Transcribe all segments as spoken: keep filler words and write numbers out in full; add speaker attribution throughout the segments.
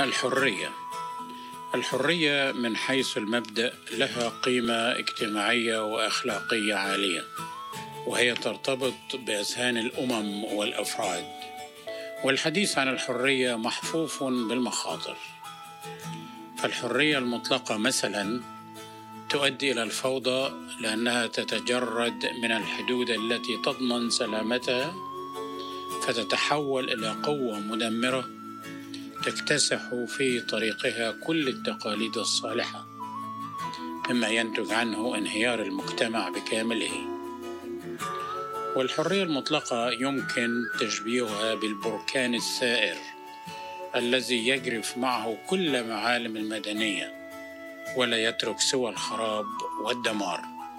Speaker 1: الحرية. الحرية من حيث المبدأ لها قيمة اجتماعية وأخلاقية عالية، وهي ترتبط بأذهان الأمم والأفراد، والحديث عن الحرية محفوف بالمخاطر. فالحرية المطلقة مثلا تؤدي إلى الفوضى لأنها تتجرد من الحدود التي تضمن سلامتها، فتتحول إلى قوة مدمرة تكتسح في طريقها كل التقاليد الصالحة، مما ينتج عنه انهيار المجتمع بكامله. والحرية المطلقة يمكن تشبيهها بالبركان الثائر الذي يجرف معه كل معالم المدنية ولا يترك سوى الخراب والدمار.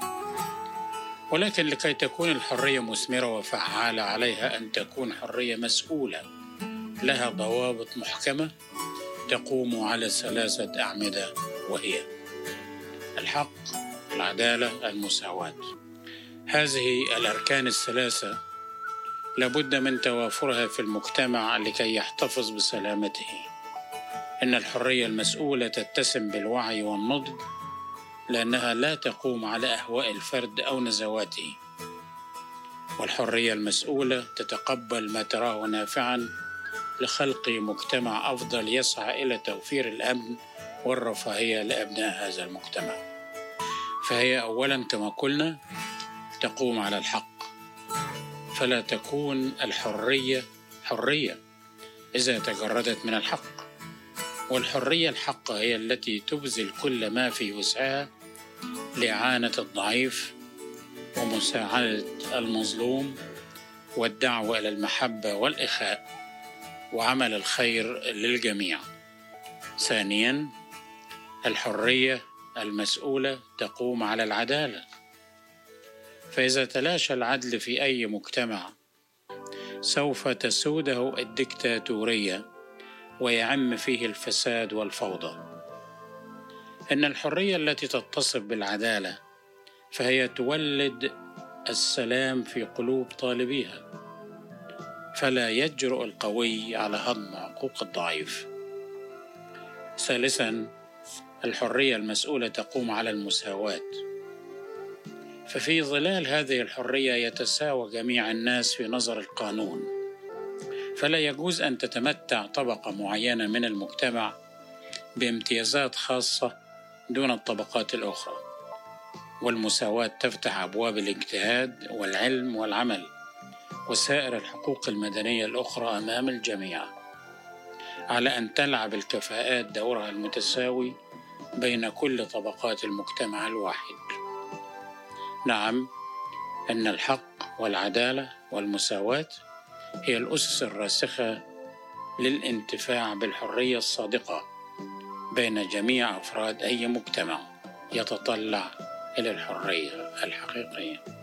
Speaker 1: ولكن لكي تكون الحرية مثمرة وفعالة عليها أن تكون حرية مسؤولة لها ضوابط محكمة تقوم على ثلاثة أعمدة، وهي الحق، العدالة، المساواة. هذه الأركان الثلاثة لابد من توافرها في المجتمع لكي يحتفظ بسلامته. إن الحرية المسؤولة تتسم بالوعي والنضج، لأنها لا تقوم على أهواء الفرد أو نزواته. والحرية المسؤولة تتقبل ما تراه نافعاً لخلق مجتمع أفضل يسعى إلى توفير الأمن والرفاهية لأبناء هذا المجتمع. فهي أولاً كما قلنا تقوم على الحق، فلا تكون الحرية حرية إذا تجردت من الحق. والحرية الحقة هي التي تبذل كل ما في وسعها لإعانة الضعيف ومساعدة المظلوم والدعوة إلى المحبة والإخاء وعمل الخير للجميع. ثانياً، الحرية المسؤولة تقوم على العدالة، فإذا تلاشى العدل في أي مجتمع سوف تسوده الدكتاتورية ويعم فيه الفساد والفوضى. إن الحرية التي تتصف بالعدالة فهي تولد السلام في قلوب طالبيها، فلا يجرؤ القوي على هضم حقوق الضعيف. ثالثاً، الحرية المسؤولة تقوم على المساواة، ففي ظلال هذه الحرية يتساوى جميع الناس في نظر القانون، فلا يجوز أن تتمتع طبقة معينة من المجتمع بامتيازات خاصة دون الطبقات الأخرى. والمساواة تفتح أبواب الاجتهاد والعلم والعمل وسائر الحقوق المدنية الأخرى أمام الجميع، على أن تلعب الكفاءات دورها المتساوي بين كل طبقات المجتمع الواحد. نعم، أن الحق والعدالة والمساواة هي الأسس الراسخة للانتفاع بالحرية الصادقة بين جميع أفراد أي مجتمع يتطلع إلى الحرية الحقيقية.